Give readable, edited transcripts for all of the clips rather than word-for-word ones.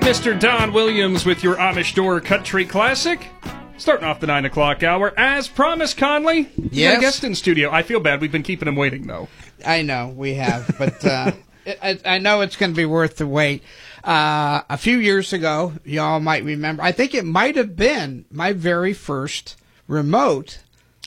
Mr. Don Williams with your Amish Door Country Classic. Starting off the 9 o'clock hour. As promised, Conley, you got a guest in studio. I feel bad. We've been keeping him waiting, though. I know, we have. But I know it's going to be worth the wait. A few years ago, y'all might remember, I think it might have been my very first remote.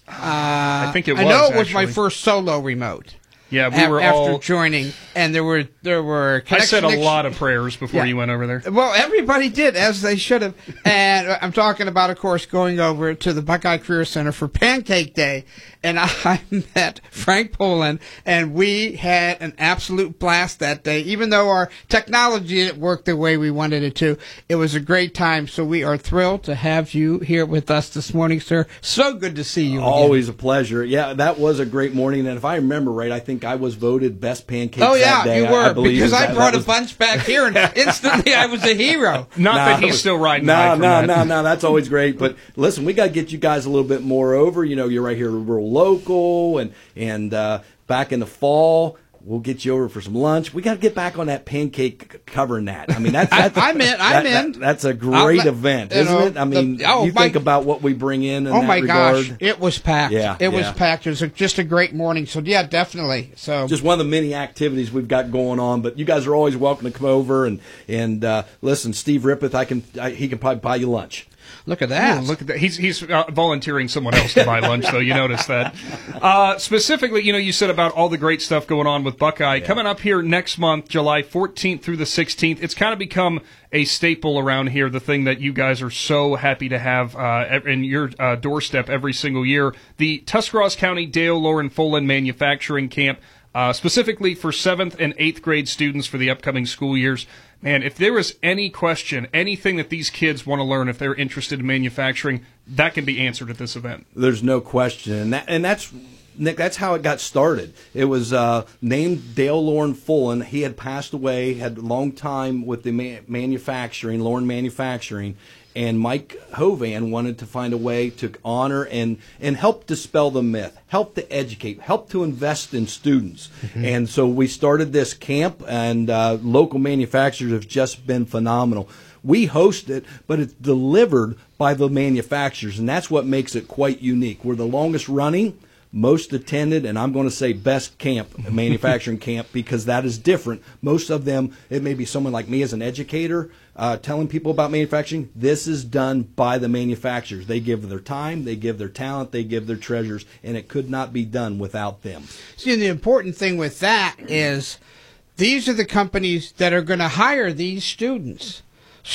I think it was, I know it was actually my first solo remote. Yeah, we were after joining, and there were. I said a lot of prayers before you went over there. Well, everybody did, as they should have. And I'm talking about, of course, going over to the Buckeye Career Center for Pancake Day, and I met Frank Poland, and we had an absolute blast that day. Even though our technology didn't work the way we wanted it to, it was a great time. So we are thrilled to have you here with us this morning, sir. So good to see you again. Always a pleasure. Yeah, that was a great morning, and if I remember right, I think I was voted best pancakes that day. You were, I believe because I brought a bunch back here, and instantly I was a hero. Not that he's still riding high from that. No, that's always great. But listen, we got to get you guys a little bit more over. You know, you're right here, we're local, and back in the fall, we'll get you over for some lunch. We got to get back on that pancake covering that. I mean, that's I'm in. That's a great event, isn't it? I mean, think about what we bring in that regard. Gosh, it was packed. Yeah, it was packed. It was just a great morning. So yeah, definitely. So just one of the many activities we've got going on. But you guys are always welcome to come over and listen. Steve Rippeth, he can probably buy you lunch. Look at that. Ooh, look at that. He's volunteering someone else to buy lunch, though. You notice that. Specifically, you said about all the great stuff going on with Buckeye. Yeah. Coming up here next month, July 14th through the 16th, it's kind of become a staple around here, the thing that you guys are so happy to have in your doorstep every single year. The Tuscarawas County Dale Lauren Folan Manufacturing Camp, specifically for 7th and 8th grade students for the upcoming school years. Man, if there was any question, anything that these kids want to learn, if they're interested in manufacturing, that can be answered at this event. There's no question. And that's, Nick, that's how it got started. It was named Dale Lauren Folan. He had passed away, had a long time with the manufacturing, Lauren Manufacturing, and Mike Hovan wanted to find a way to honor and help dispel the myth, help to educate, help to invest in students. Mm-hmm. And so we started this camp, and local manufacturers have just been phenomenal. We host it, but it's delivered by the manufacturers, and that's what makes it quite unique. We're the longest running, most attended, and I'm going to say best camp, manufacturing camp, because that is different. Most of them, it may be someone like me as an educator telling people about manufacturing. This is done by the manufacturers. They give their time, they give their talent, they give their treasures, and it could not be done without them. See, the important thing with that is these are the companies that are going to hire these students.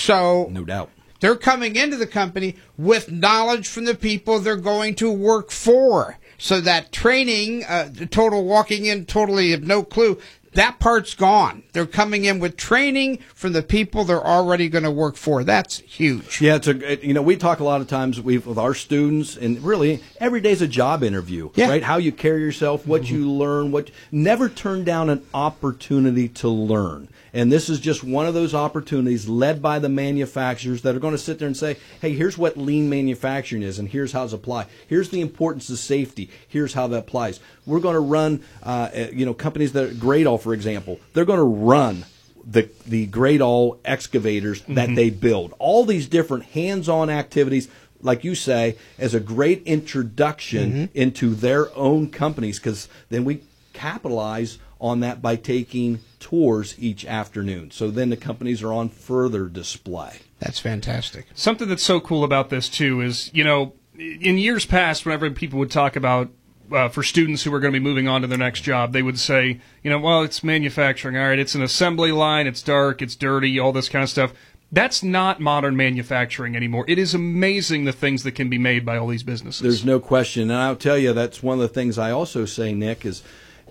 So no doubt. They're coming into the company with knowledge from the people they're going to work for. So that training, total walking in, totally have no clue, that part's gone. They're coming in with training from the people they're already going to work for. That's huge. Yeah, we talk a lot of times with our students, and really every day's a job interview, right? How you carry yourself, what you learn, never turn down an opportunity to learn. And this is just one of those opportunities led by the manufacturers that are going to sit there and say, hey, here's what lean manufacturing is, and here's how it's applied. Here's the importance of safety. Here's how that applies. We're going to run, companies that, Gradall, for example, they're going to run the Gradall excavators that they build. All these different hands-on activities, like you say, as a great introduction into their own companies, because then we capitalize on that by taking tours each afternoon. So then the companies are on further display. That's fantastic. Something that's so cool about this, too, is, in years past, whenever people would talk about for students who are going to be moving on to their next job, they would say, well, it's manufacturing. All right, it's an assembly line. It's dark. It's dirty, all this kind of stuff. That's not modern manufacturing anymore. It is amazing the things that can be made by all these businesses. There's no question. And I'll tell you, that's one of the things I also say, Nick, is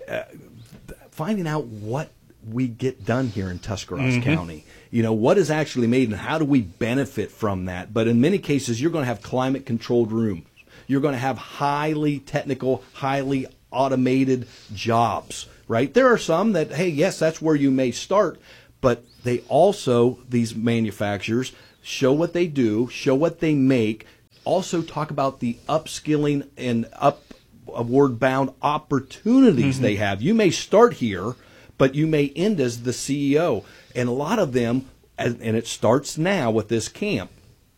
finding out what we get done here in Tuscarawas County. What is actually made and how do we benefit from that? But in many cases, you're going to have climate-controlled rooms. You're going to have highly technical, highly automated jobs, right? There are some that, hey, yes, that's where you may start, but they also, these manufacturers, show what they do, show what they make, also talk about the upskilling and upward-bound opportunities they have. You may start here, but you may end as the CEO. And a lot of them and it starts now with this camp.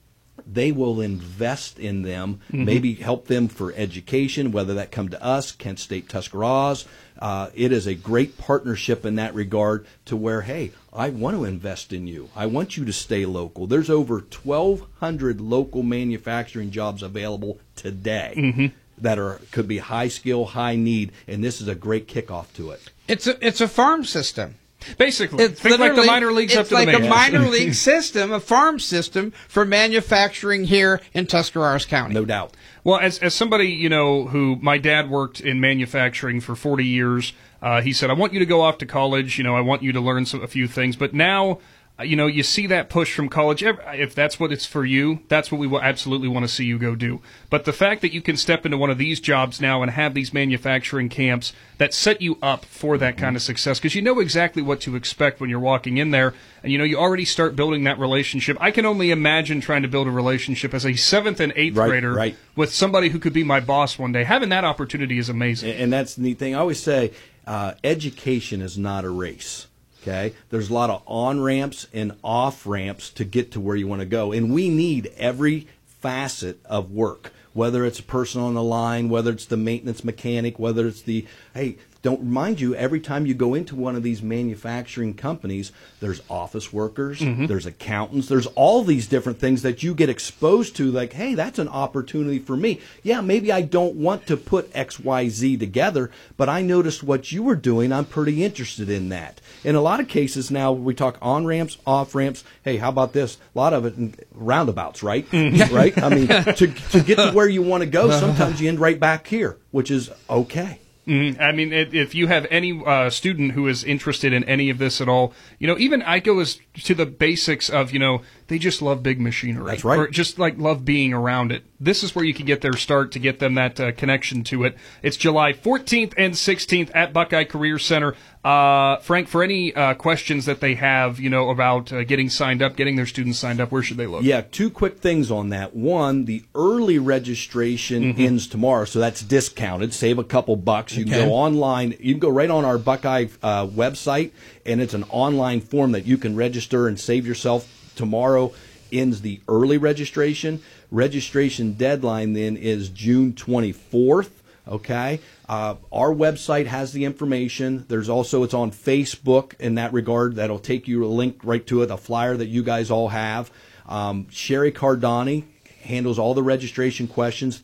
They will invest in them, maybe help them for education, whether that come to us, Kent State Tuscarawas. It is a great partnership in that regard to where, hey, I want to invest in you. I want you to stay local. There's over 1,200 local manufacturing jobs available today that could be high skill, high need, and this is a great kickoff to it. It's a farm system. Basically, think like the minor leagues up to the majors. It's like a minor league system, a farm system for manufacturing here in Tuscarawas County. No doubt. Well, as somebody, who my dad worked in manufacturing for 40 years, he said, I want you to go off to college. I want you to learn a few things. But now, you see that push from college. If that's what it's for you, that's what we will absolutely want to see you go do. But the fact that you can step into one of these jobs now and have these manufacturing camps that set you up for that kind of success, because you know exactly what to expect when you're walking in there, and you already start building that relationship. I can only imagine trying to build a relationship as a 7th and 8th grader with somebody who could be my boss one day. Having that opportunity is amazing. And that's the neat thing. I always say education is not a race. Okay, there's a lot of on-ramps and off-ramps to get to where you want to go. And we need every facet of work, whether it's a person on the line, whether it's the maintenance mechanic, whether it's don't remind you, every time you go into one of these manufacturing companies, there's office workers, there's accountants, there's all these different things that you get exposed to, like, hey, that's an opportunity for me. Yeah, maybe I don't want to put XYZ together, but I noticed what you were doing. I'm pretty interested in that. In a lot of cases now, we talk on-ramps, off-ramps. Hey, how about this? A lot of it in roundabouts, right? Right? I mean, to get to where you want to go, sometimes you end right back here, which is okay. I mean, if you have any student who is interested in any of this at all, even I go as to the basics of, they just love big machinery. That's right. Or just love being around it. This is where you can get their start to get them that connection to it. It's July 14th and 16th at Buckeye Career Center. Frank, for any questions that they have, about getting signed up, getting their students signed up, where should they look? Yeah, 2 quick things on that. One, the early registration ends tomorrow, so that's discounted. Save a couple bucks. You can go online. You can go right on our Buckeye website, and it's an online form that you can register and save yourself. Tomorrow ends the early registration. Registration deadline then is June 24th. Okay. Our website has the information. It's on Facebook in that regard. That'll take you a link right to it, a flyer that you guys all have. Sherry Cardani handles all the registration questions,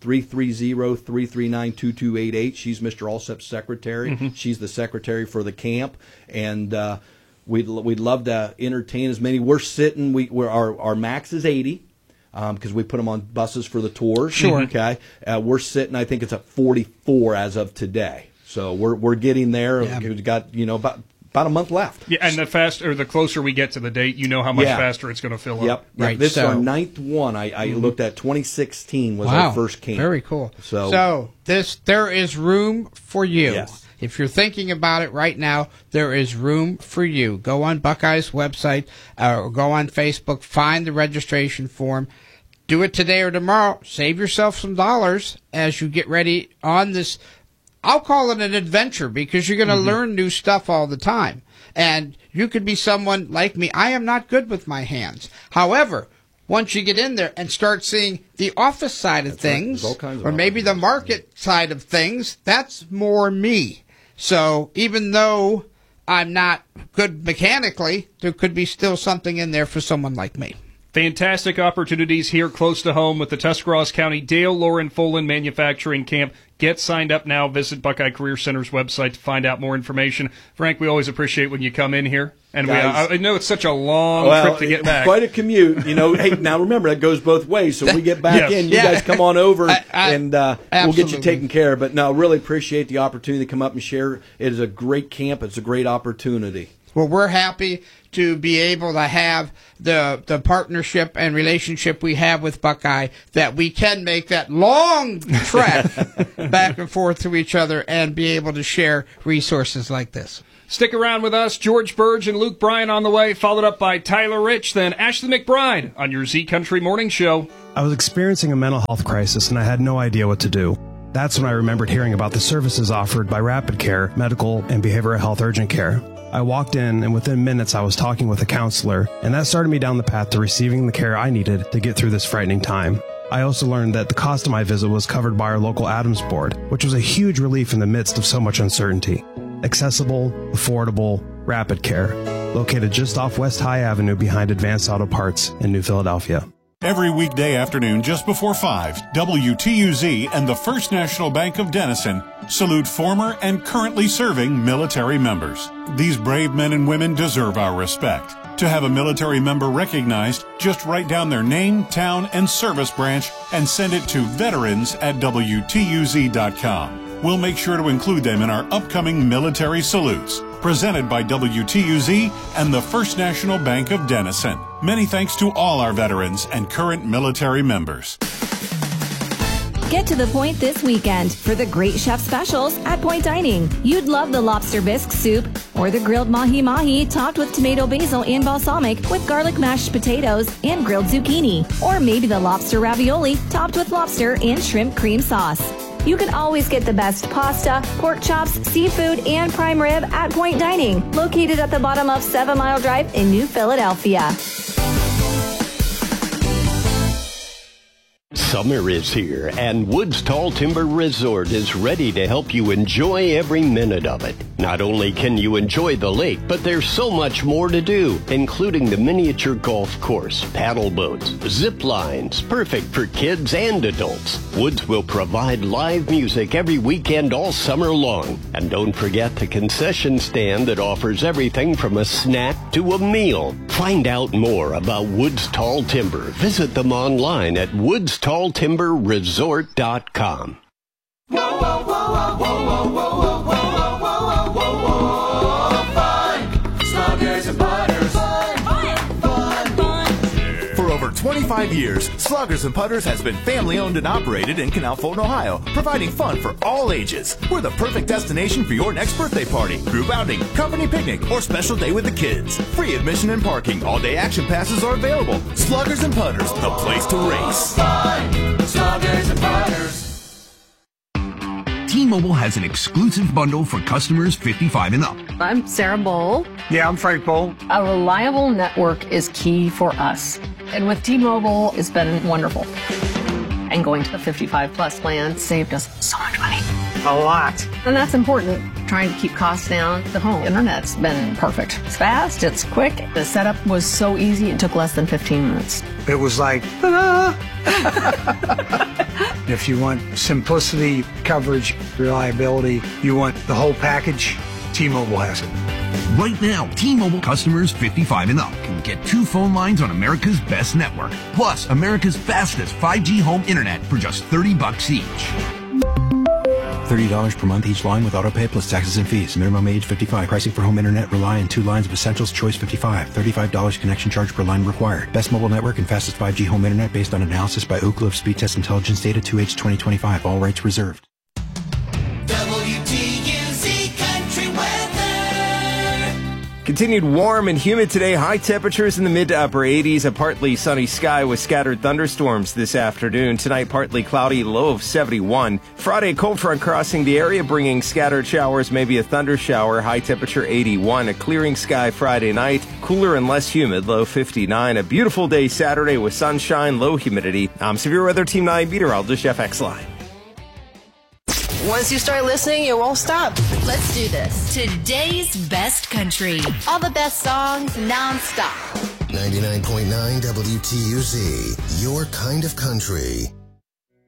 330-339-2288. She's Mr. Alsep's secretary. She's the secretary for the camp. And we'd love to entertain as many. We're sitting, our max is 80. Because we put them on buses for the tours. Sure. Okay. We're sitting, I think it's at 44 as of today. So we're getting there. Yeah. We've got, about a month left. Yeah, and the closer we get to the date, how much faster it's going to fill up. Right. This is our 9th one. I looked at 2016 was our first camp. Very cool. So there is room for you. Yes. If you're thinking about it right now, there is room for you. Go on Buckeye's website or go on Facebook, find the registration form. Do it today or tomorrow. Save yourself some dollars as you get ready on this. I'll call it an adventure because you're going to learn new stuff all the time. And you could be someone like me. I am not good with my hands. However, once you get in there and start seeing the office side of things, or maybe the market side of things, that's more me. So even though I'm not good mechanically, there could be still something in there for someone like me. Fantastic opportunities here close to home with the Tuscarawas County Dale Lauren Folan Manufacturing Camp. Get signed up now. Visit Buckeye Career Center's website to find out more information. Frank, we always appreciate when you come in here. And I know it's such a long trip to get back. Quite a commute. Hey, now remember, that goes both ways. So we get back in, you guys come on over, and we'll get you taken care of. But no, really appreciate the opportunity to come up and share. It is a great camp. It's a great opportunity. Well, we're happy to be able to have the partnership and relationship we have with Buckeye, that we can make that long trek back and forth to each other and be able to share resources like this. Stick around with us. George Burge and Luke Bryan on the way, followed up by Tyler Rich, then Ashley McBride on your Z Country Morning Show. I was experiencing a mental health crisis, and I had no idea what to do. That's when I remembered hearing about the services offered by Rapid Care Medical and Behavioral Health Urgent Care. I walked in, and within minutes I was talking with a counselor, and that started me down the path to receiving the care I needed to get through this frightening time. I also learned that the cost of my visit was covered by our local Adams board, which was a huge relief in the midst of so much uncertainty. Accessible, affordable, rapid care. Located just off West High Avenue behind Advanced Auto Parts in New Philadelphia. Every weekday afternoon just before 5, WTUZ and the First National Bank of Denison salute former and currently serving military members. These brave men and women deserve our respect. To have a military member recognized, just write down their name, town, and service branch and send it to veterans@WTUZ.com. We'll make sure to include them in our upcoming military salutes. Presented by WTUZ and the First National Bank of Denison. Many thanks to all our veterans and current military members. Get to the point this weekend for the great chef specials at Point Dining. You'd love the lobster bisque soup or the grilled mahi-mahi topped with tomato basil and balsamic with garlic mashed potatoes and grilled zucchini. Or maybe the lobster ravioli topped with lobster and shrimp cream sauce. You can always get the best pasta, pork chops, seafood, and prime rib at Point Dining, located at the bottom of 7 Mile Drive in New Philadelphia. Summer is here, and Woods Tall Timber Resort is ready to help you enjoy every minute of it. Not only can you enjoy the lake, but there's so much more to do, including the miniature golf course, paddle boats, zip lines, perfect for kids and adults. Woods will provide live music every weekend all summer long. And don't forget the concession stand that offers everything from a snack to a meal. Find out more about Woods Tall Timber. Visit them online at woodstalltimberresort.com. Whoa, whoa, whoa, whoa, whoa, whoa, whoa, whoa, whoa, whoa, whoa, whoa, fun, Sluggers and Putters, fun, fun, fun. For over 25 years, Sluggers and Putters has been family-owned and operated in Canal Fulton, Ohio, providing fun for all ages. We're the perfect destination for your next birthday party, group outing, company picnic, or special day with the kids. Free admission and parking. All-day action passes are available. Sluggers and Putters, the place to race. Fun, Sluggers and Putters. T-Mobile has an exclusive bundle for customers 55 and up. I'm Sarah Bowl. Yeah, I'm Frank Bowl. A reliable network is key for us. And with T-Mobile, it's been wonderful. And going to the 55 plus plan saved us so much money. A lot. And that's important. Trying to keep costs down. The home internet's been perfect. It's fast, it's quick. The setup was so easy, it took less than 15 minutes. It was like, ta-da! If you want simplicity, coverage, reliability, you want the whole package, T-Mobile has it. Right now, T-Mobile customers 55 and up can get 2 phone lines on America's best network, plus America's fastest 5G home internet for just $30 each. $30 per month each line with autopay plus taxes and fees. Minimum age 55. Pricing for home internet rely on 2 lines of Essentials Choice 55. $35 connection charge per line required. Best mobile network and fastest 5G home internet based on analysis by Ookla of Speed Test Intelligence data 2H 2025. All rights reserved. WTUZ Country Weather. Continued warm and humid today. High temperatures in the mid to upper 80s. A partly sunny sky with scattered thunderstorms this afternoon. Tonight, partly cloudy, low of 71. Friday, a cold front crossing the area, bringing scattered showers, maybe a thunder shower. High temperature 81. A clearing sky Friday night. Cooler and less humid, low 59. A beautiful day Saturday with sunshine, low humidity. I'm Severe Weather Team 9 meteorologist Jeff Exline. Once you start listening, you won't stop. Let's do this. Today's best country. All the best songs nonstop. 99.9 WTUZ, your kind of country.